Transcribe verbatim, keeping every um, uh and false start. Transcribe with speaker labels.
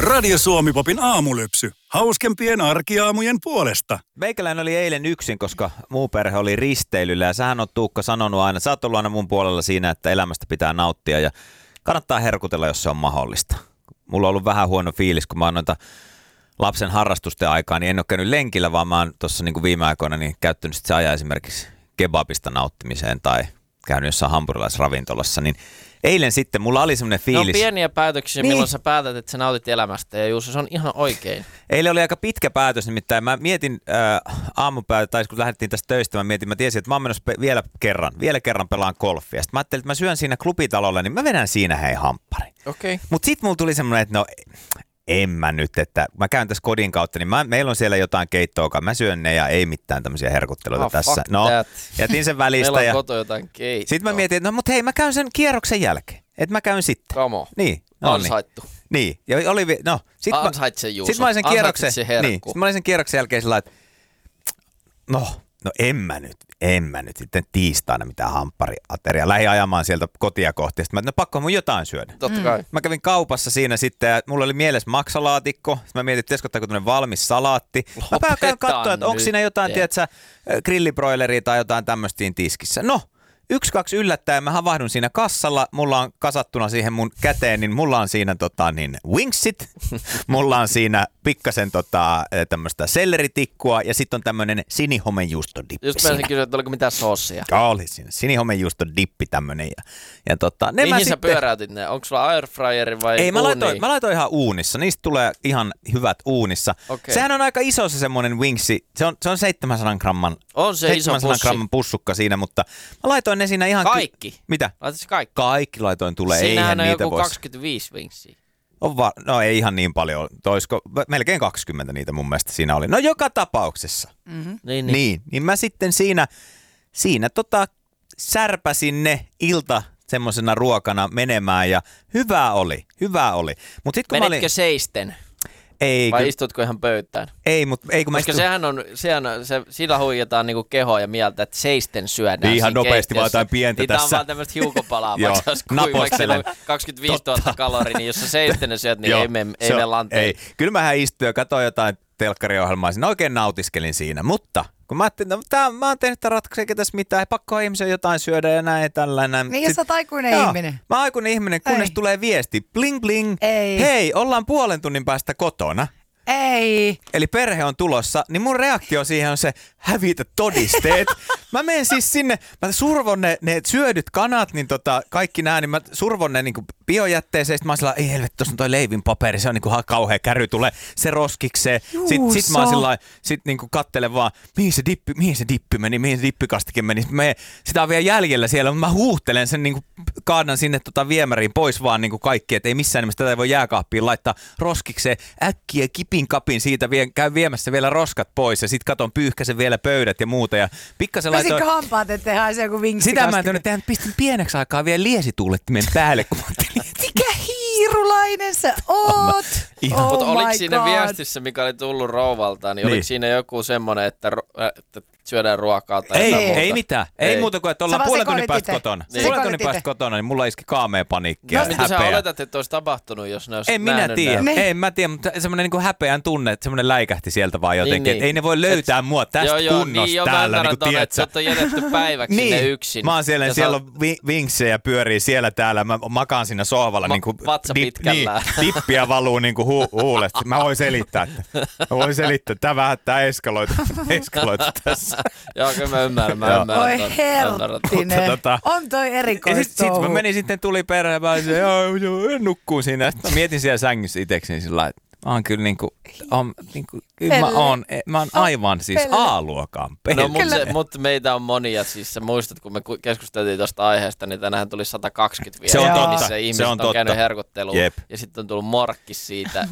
Speaker 1: Radio Suomi-popin aamulypsy. Hauskempien arkiaamujen puolesta.
Speaker 2: Meikäläinen oli eilen yksin, koska muu perhe oli risteilyllä. Ja sähän on, Tuukka, sanonut aina, sä oot ollut aina mun puolella siinä, että elämästä pitää nauttia. Ja kannattaa herkutella, jos se on mahdollista. Mulla on ollut vähän huono fiilis, kun mä oon noita lapsen harrastusten aikaa, niin en ole käynyt lenkillä, vaan mä oon tuossa niin kuin viime aikoina niin käyttänyt sit se ajan esimerkiksi kebabista nauttimiseen tai käynyt jossain hampurilaisravintolassa, niin eilen sitten mulla oli semmoinen fiilis.
Speaker 3: Ne on pieniä päätöksiä, niin. Milloin sä päätät, että sä nautit elämästä, ja Juuso, se on ihan oikein.
Speaker 2: Eilen oli aika pitkä päätös, nimittäin mä mietin äh, aamupäivä, tai kun lähdettiin tästä töistä, mä mietin, mä tiesin, että mä oon menossa pe- vielä kerran, vielä kerran pelaan golfia. Sitten mä ajattelin, että mä syön siinä klubitalolla, niin mä vedän siinä hei hamppari.
Speaker 3: Okei. Okay.
Speaker 2: Mut sit mulla tuli semmoinen, että no en mä nyt, että mä käyn tässä kodin kautta, niin mä, meillä on siellä jotain keittoa, mä syön ne ja ei mitään tämmöisiä herkutteluita
Speaker 3: oh,
Speaker 2: tässä. No,
Speaker 3: that.
Speaker 2: jätin sen välistä.
Speaker 3: Meillä on
Speaker 2: ja
Speaker 3: koto jotain keittoa.
Speaker 2: Sitten mä mietin, että no mut hei, mä käyn sen kierroksen jälkeen. Että mä käyn sitten.
Speaker 3: Come on.
Speaker 2: Niin. No,
Speaker 3: ansaittu.
Speaker 2: Niin. Ja oli, no, sit
Speaker 3: ansaitse, Juuso.
Speaker 2: Sit mä olin sen kierroksen,
Speaker 3: se
Speaker 2: niin, sit mä olin sen kierroksen jälkeen sillä että no, no en mä nyt, en mä nyt sitten tiistaina mitään hamppariateria. Lähdin ajamaan sieltä kotia kohti. Sitten mä no pakko mun jotain syödä.
Speaker 3: Totta kai.
Speaker 2: Mm. Mä kävin kaupassa siinä sitten ja mulla oli mielessä maksalaatikko. Sitten mä mietin, että pitäisikö ottaa tämmönen valmis salaatti. Mä käyn katsoa, että onko siinä jotain, tiedätkö, grillibroileria tai jotain tämmöistiin tiskissä. No. Yksi, kaksi yllättäen, mä havahdun siinä kassalla, mulla on kasattuna siihen mun käteen, niin mulla on siinä tota, niin wingsit, mulla on siinä pikkasen tota, tämmöistä selleritikkua ja sitten on tämmönen sinihomenjuustodippi.
Speaker 3: Just mä kysyä, että oliko mitään soosia?
Speaker 2: Oli siinä, sinihomenjuustodippi tämmönen. Ja, ja tota, ne
Speaker 3: mihin
Speaker 2: mä
Speaker 3: sä
Speaker 2: sitten
Speaker 3: pyöräytit ne? Onko sulla airfryeri vai
Speaker 2: Ei, mä
Speaker 3: uuni?
Speaker 2: laitoin, mä laitoin ihan uunissa, niistä tulee ihan hyvät uunissa.
Speaker 3: Okay.
Speaker 2: Sehän on aika iso se semmonen wingsi, se on, se on seitsemänsadan gramman,
Speaker 3: on se iso pussi.
Speaker 2: gramman pussukka siinä, mutta mä laitoin ne siinä ihan...
Speaker 3: Kaikki?
Speaker 2: Ky- Mitä?
Speaker 3: Laitatko kaikki?
Speaker 2: Kaikki laitoin tulee,
Speaker 3: siinähän
Speaker 2: eihän
Speaker 3: on
Speaker 2: niitä
Speaker 3: joku
Speaker 2: vois.
Speaker 3: kaksikymmentäviisi vinksiä.
Speaker 2: On va- no ei ihan niin paljon, toisko, melkein kaksikymmentä niitä mun mielestä siinä oli. No joka tapauksessa.
Speaker 3: Mm-hmm. Niin, niin.
Speaker 2: Niin, niin mä sitten siinä, siinä tota särpäsin ne ilta semmosena ruokana menemään ja hyvää oli, hyvää oli. Mut sit kun
Speaker 3: Menitkö
Speaker 2: mä olin...
Speaker 3: seisten?
Speaker 2: Ei,
Speaker 3: vai
Speaker 2: kyllä,
Speaker 3: istutko ihan pöytään?
Speaker 2: ei, mutta ei kun mä
Speaker 3: Koska
Speaker 2: istun...
Speaker 3: sehän on, sehän on se, sillä huijataan niinku kehoa ja mieltä, että seisten syödään.
Speaker 2: Ihan nopeasti vaan jotain pientä
Speaker 3: niin
Speaker 2: tässä.
Speaker 3: Niitä on vaan tämmöistä hiukopalaa,
Speaker 2: Joo,
Speaker 3: vaikka olisi kuivaksi on kaksikymmentäviisituhatta kaloria, niin jos sä seisten ne syöt, niin
Speaker 2: Joo,
Speaker 3: ei mene
Speaker 2: se on-
Speaker 3: lanteen.
Speaker 2: Ei. Kyllä mähän istuin ja katsoin jotain telkkariohjelmaa, siinä oikein nautiskelin siinä, mutta kun mä ajattelin, no, tää, mä oon tehnyt tämän ratkaisun, eikä tässä mitään, pakko ihmisen jotain syödä ja näin ja tällainen.
Speaker 4: Niin, jos sä oot aikuinen
Speaker 2: joo,
Speaker 4: ihminen.
Speaker 2: Mä oon aikuinen ihminen, kunnes
Speaker 4: Ei.
Speaker 2: tulee viesti, bling bling,
Speaker 4: Ei.
Speaker 2: hei, ollaan puolen tunnin päästä kotona.
Speaker 4: Ei.
Speaker 2: Eli perhe on tulossa, niin mun reaktio siihen on se hävitä todisteet. Mä menen siis sinne, mä survon ne, ne syödyt kanat, niin tota, kaikki nää, niin mä survon ne niin biojätteeseen. Sitten mä oon sillä, ei helvetti, tuossa on toi leivin paperi, se on niin kuin kauhea käry, tulee se roskikseen. Sitten sit mä oon sillä sit niin kuin kattelen vaan, mihin se dippi, mihin se dippi meni, mihin se dippikastike meni. Me, sitä on vielä jäljellä siellä, mutta mä huuhtelen sen, niin kuin kaadan sinne tota viemäriin pois vaan niin kuin kaikki, että ei missään nimessä tätä ei voi jääkaappiin laittaa roskikseen äkkiä kipin kapin siitä, vie, käy viemässä vielä roskat pois ja sit katon pyyhkäsen vielä pöydät ja muuta. Ja pikkasen laitoin...
Speaker 4: Pesitkö hampaat, ettei haise joku vinksikastike?
Speaker 2: Sitä mä en tehdä, pistin pieneksi aikaa vielä liesituulettimen päälle, kun mä ajattelin, että
Speaker 4: mikä hiirulainen sä oot?
Speaker 2: Ihan.
Speaker 4: Oh
Speaker 3: Mutta oliko
Speaker 4: my
Speaker 3: siinä
Speaker 4: God.
Speaker 3: viestissä, mikä oli tullut rouvaltaan, niin,
Speaker 2: Niin.
Speaker 3: oliko siinä joku semmoinen, että, ro- että syödään ruokaa tai
Speaker 2: Ei,
Speaker 3: jotain muuta?
Speaker 2: ei mitään. Ei,
Speaker 3: Ei.
Speaker 2: muuta kuin, että
Speaker 4: Sä
Speaker 2: ollaan
Speaker 4: vaan
Speaker 2: puolen tunnin
Speaker 4: sekoilit
Speaker 2: päästä
Speaker 4: ite.
Speaker 2: kotona.
Speaker 4: Sä
Speaker 2: Puolen tunnin
Speaker 4: sekoilit
Speaker 2: päästä
Speaker 4: ite.
Speaker 2: kotona, niin mulla iski kaamea paniikki ja
Speaker 3: No, mitä sä
Speaker 2: häpeä.
Speaker 3: oletat, että olisi tapahtunut, jos ne olisi
Speaker 2: En minä
Speaker 3: nähnyt
Speaker 2: tiedä,
Speaker 3: nämä?
Speaker 4: Niin.
Speaker 2: en mä tiedä, mutta semmoinen niin häpeän tunne, että semmoinen läikähti sieltä vaan jotenkin,
Speaker 3: Niin,
Speaker 2: että ei ne voi löytää
Speaker 3: Et-
Speaker 2: mua tästä
Speaker 3: joo, joo,
Speaker 2: kunnosta
Speaker 3: niin, joo,
Speaker 2: täällä,
Speaker 3: mä
Speaker 2: niin
Speaker 3: ymmärrän
Speaker 2: kuin
Speaker 3: ton, että
Speaker 2: tiedät
Speaker 3: sä oot jätetty päiväksi
Speaker 2: niin.
Speaker 3: sinne yksin.
Speaker 2: Mä oon siellä,
Speaker 3: Ja
Speaker 2: siellä
Speaker 3: sä-
Speaker 2: on vi- vinksejä pyörii siellä täällä, mä makaan siinä sohvalla.
Speaker 3: Ma-
Speaker 2: niin kuin
Speaker 3: vatsa pitkällään.
Speaker 2: Niin, dippiä valuu niin kuin hu- huulesta. Mä voin selittää, että mä voin selittää, tää vähän, tää eskaloitu, eskaloitu tässä.
Speaker 3: Joo, kyllä mä ymmärrän, mä
Speaker 2: Joo.
Speaker 3: ymmärrän.
Speaker 4: Oi
Speaker 3: ton, ymmärrän ton.
Speaker 4: herttinen.
Speaker 2: Mutta tota-
Speaker 4: On toi
Speaker 2: Ja sit,
Speaker 4: erikoista.
Speaker 2: sit mä menin sitten, tuli perhe, mä olisin, joo, joo, nukkuu siinä. Sitten mä mietin siellä sängyssä itekseni sillä lailla, että mä oon kyllä niinku, on, niinku kyllä mä
Speaker 4: Pelle.
Speaker 2: oon, mä oon aivan siis
Speaker 4: Pelle.
Speaker 2: A-luokan pelle.
Speaker 3: No, mutta mut meitä on monia, siis sä muistat, kun me ku- keskusteltiin tuosta aiheesta, niin tänään tuli sata kaksikymmentä vielä.
Speaker 2: Se on
Speaker 4: totta,
Speaker 3: Missä
Speaker 2: se
Speaker 3: ihmiset
Speaker 2: on
Speaker 3: on,
Speaker 2: totta.
Speaker 3: käynyt herkutteluun.
Speaker 2: Jep.
Speaker 3: Ja sitten on tullut morkkis siitä,